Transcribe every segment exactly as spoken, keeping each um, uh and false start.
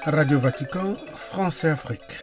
Radio Vatican, France et Afrique.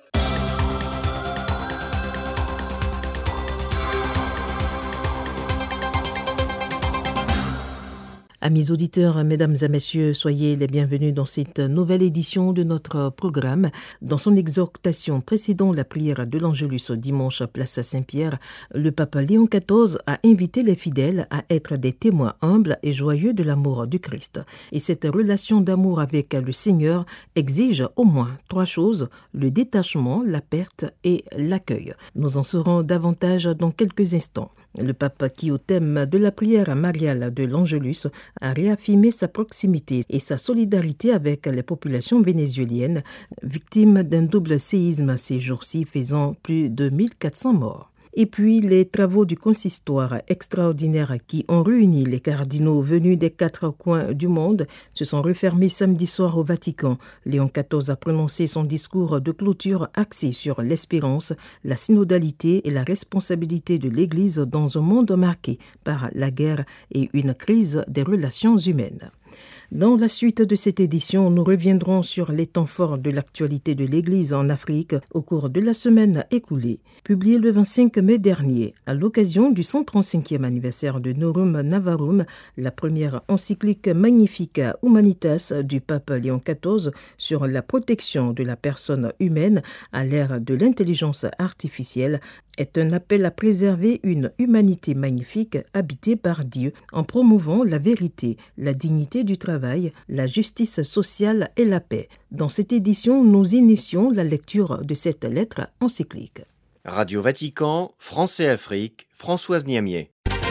Amis auditeurs, mesdames et messieurs, soyez les bienvenus dans cette nouvelle édition de notre programme. Dans son exhortation précédant la prière de l'Angélus dimanche à Place Saint-Pierre, le pape Léon quatorze a invité les fidèles à être des témoins humbles et joyeux de l'amour du Christ. Et cette relation d'amour avec le Seigneur exige au moins trois choses, le détachement, la perte et l'accueil. Nous en saurons davantage dans quelques instants. Le pape, qui au thème de la prière mariale de l'Angélus a réaffirmé sa proximité et sa solidarité avec les populations vénézuéliennes victimes d'un double séisme ces jours-ci faisant plus de mille quatre cents morts. Et puis les travaux du consistoire extraordinaire qui ont réuni les cardinaux venus des quatre coins du monde se sont refermés samedi soir au Vatican. Léon quatorze a prononcé son discours de clôture axé sur l'espérance, la synodalité et la responsabilité de l'Église dans un monde marqué par la guerre et une crise des relations humaines. Dans la suite de cette édition, nous reviendrons sur les temps forts de l'actualité de l'Église en Afrique au cours de la semaine écoulée. Publié le vingt-cinq mai dernier, à l'occasion du cent trente-cinquième anniversaire de Norum Navarum, la première encyclique Magnificat Humanitas du pape Léon quatorze sur la protection de la personne humaine à l'ère de l'intelligence artificielle est un appel à préserver une humanité magnifique habitée par Dieu en promouvant la vérité, la dignité du travail, la justice sociale et la paix. Dans cette édition, nous initions la lecture de cette lettre encyclique. Radio Vatican, France et Afrique, Françoise Niamier.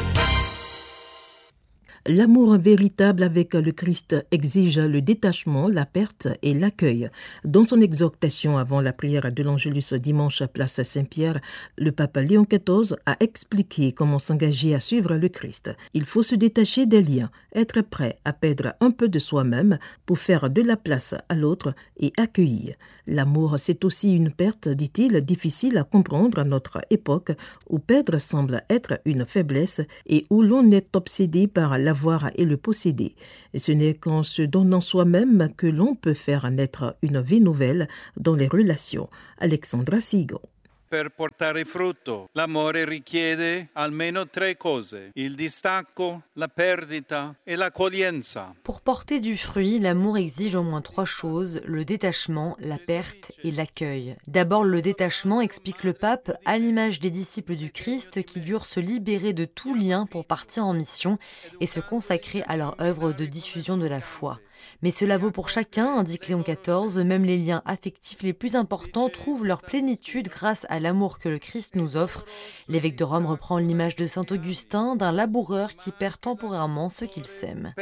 L'amour véritable avec le Christ exige le détachement, la perte et l'accueil. Dans son exhortation avant la prière de l'Angélus dimanche à Place Saint-Pierre, le pape Léon quatorze a expliqué comment s'engager à suivre le Christ. Il faut se détacher des liens, être prêt à perdre un peu de soi-même pour faire de la place à l'autre et accueillir. L'amour, c'est aussi une perte, dit-il, difficile à comprendre à notre époque où perdre semble être une faiblesse et où l'on est obsédé par la l'avoir et le posséder. Et ce n'est qu'en se donnant soi-même que l'on peut faire naître une vie nouvelle dans les relations. Alexandra Sigon. Per portare frutto, l'amore richiede almeno tre cose: il distacco, la perdita e l'accoglienza. Pour porter du fruit, l'amour exige au moins trois choses: le détachement, la perte et l'accueil. D'abord, le détachement, explique le pape, à l'image des disciples du Christ qui durent se libérer de tout lien pour partir en mission et se consacrer à leur œuvre de diffusion de la foi. Mais cela vaut pour chacun, indique Léon quatorze, même les liens affectifs les plus importants trouvent leur plénitude grâce à l'amour que le Christ nous offre. L'évêque de Rome reprend l'image de saint Augustin, d'un laboureur qui perd temporairement ce qu'il sème.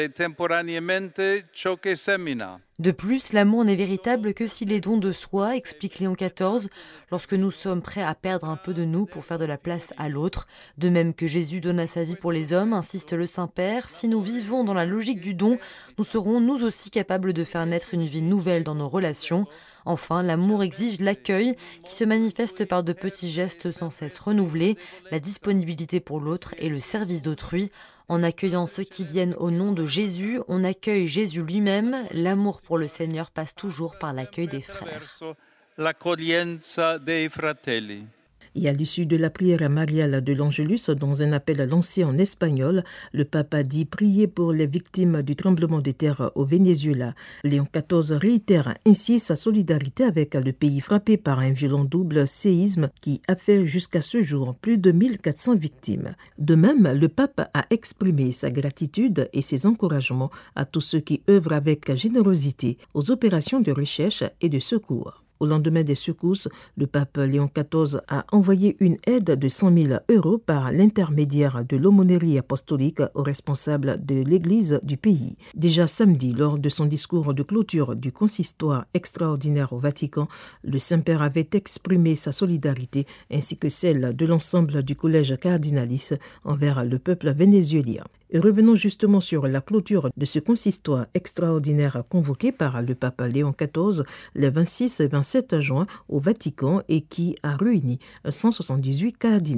De plus, l'amour n'est véritable que s'il est don de soi, explique Léon quatorze, lorsque nous sommes prêts à perdre un peu de nous pour faire de la place à l'autre. De même que Jésus donna sa vie pour les hommes, insiste le Saint-Père, si nous vivons dans la logique du don, nous serons nous aussi capables de faire naître une vie nouvelle dans nos relations. Enfin, l'amour exige l'accueil qui se manifeste par de petits gestes sans cesse renouvelés, la disponibilité pour l'autre et le service d'autrui. En accueillant ceux qui viennent au nom de Jésus, on accueille Jésus lui-même. L'amour pour le Seigneur passe toujours par l'accueil des frères. Et à l'issue de la prière mariale de l'Angélus, dans un appel lancé en espagnol, le pape a dit prier pour les victimes du tremblement de terre au Venezuela. Léon quatorze réitère ainsi sa solidarité avec le pays frappé par un violent double séisme qui a fait jusqu'à ce jour plus de mille quatre cents victimes. De même, le pape a exprimé sa gratitude et ses encouragements à tous ceux qui œuvrent avec générosité aux opérations de recherche et de secours. Au lendemain des secousses, le pape Léon quatorze a envoyé une aide de cent mille euros par l'intermédiaire de l'aumônerie apostolique aux responsables de l'Église du pays. Déjà samedi, lors de son discours de clôture du consistoire extraordinaire au Vatican, le Saint-Père avait exprimé sa solidarité ainsi que celle de l'ensemble du collège cardinalice envers le peuple vénézuélien. Et revenons justement sur la clôture de ce consistoire extraordinaire convoqué par le pape Léon quatorze les vingt-six et vingt-sept juin au Vatican et qui a réuni cent soixante-dix-huit cardinaux.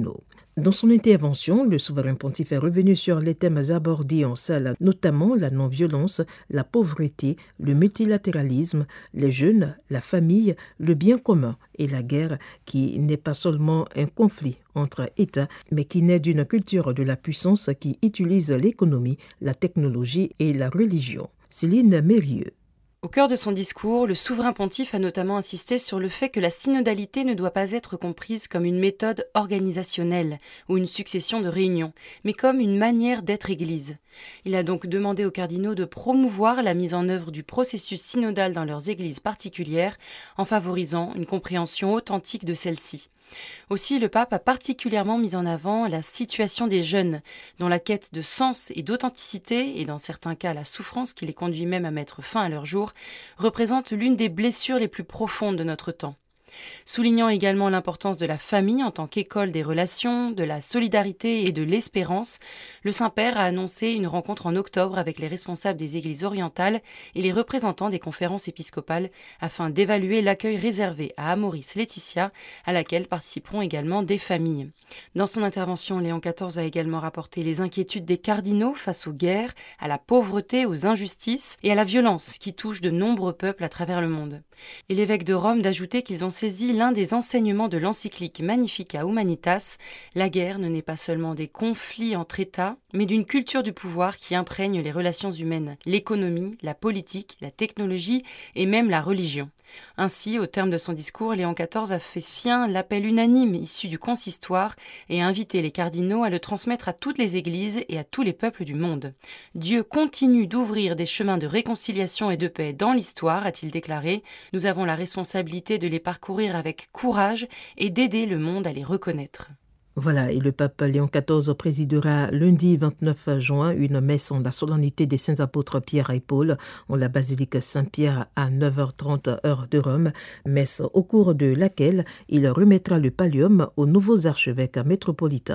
Dans son intervention, le souverain pontife est revenu sur les thèmes abordés en salle, notamment la non-violence, la pauvreté, le multilatéralisme, les jeunes, la famille, le bien commun et la guerre, qui n'est pas seulement un conflit entre États, mais qui naît d'une culture de la puissance qui utilise l'économie, la technologie et la religion. Céline Mérieux. Au cœur de son discours, le souverain pontife a notamment insisté sur le fait que la synodalité ne doit pas être comprise comme une méthode organisationnelle ou une succession de réunions, mais comme une manière d'être Église. Il a donc demandé aux cardinaux de promouvoir la mise en œuvre du processus synodal dans leurs églises particulières en favorisant une compréhension authentique de celle-ci. Aussi, le pape a particulièrement mis en avant la situation des jeunes, dont la quête de sens et d'authenticité, et dans certains cas la souffrance qui les conduit même à mettre fin à leur jour, représente l'une des blessures les plus profondes de notre temps. Soulignant également l'importance de la famille en tant qu'école des relations, de la solidarité et de l'espérance, le Saint-Père a annoncé une rencontre en octobre avec les responsables des églises orientales et les représentants des conférences épiscopales afin d'évaluer l'accueil réservé à Amoris Laetitia, à laquelle participeront également des familles. Dans son intervention, Léon quatorze a également rapporté les inquiétudes des cardinaux face aux guerres, à la pauvreté, aux injustices et à la violence qui touchent de nombreux peuples à travers le monde. Et l'évêque de Rome d'ajouter qu'ils ont saisi l'un des enseignements de l'encyclique Magnificat Humanitas, la guerre ne naît pas seulement des conflits entre États, mais d'une culture du pouvoir qui imprègne les relations humaines, l'économie, la politique, la technologie et même la religion. Ainsi, au terme de son discours, Léon quatorze a fait sien l'appel unanime issu du consistoire et a invité les cardinaux à le transmettre à toutes les églises et à tous les peuples du monde. Dieu continue d'ouvrir des chemins de réconciliation et de paix dans l'histoire, a-t-il déclaré. Nous avons la responsabilité de les parcourir avec courage et d'aider le monde à les reconnaître. Voilà, et le pape Léon quatorze présidera lundi vingt-neuf juin une messe en la solennité des saints apôtres Pierre et Paul en la basilique Saint-Pierre à neuf heures trente heure de Rome, messe au cours de laquelle il remettra le pallium aux nouveaux archevêques métropolitains.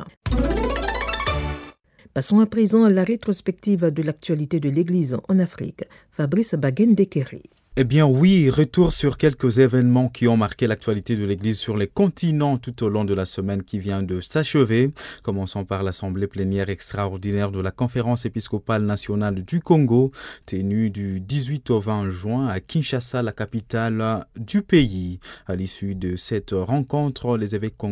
Passons à présent à la rétrospective de l'actualité de l'Église en Afrique. Fabrice Baguen-Dekeri. Eh bien oui, retour sur quelques événements qui ont marqué l'actualité de l'Église sur les continents tout au long de la semaine qui vient de s'achever. Commençons par l'assemblée plénière extraordinaire de la Conférence épiscopale nationale du Congo, tenue du dix-huit au vingt juin à Kinshasa, la capitale du pays. À l'issue de cette rencontre, les évêques congolais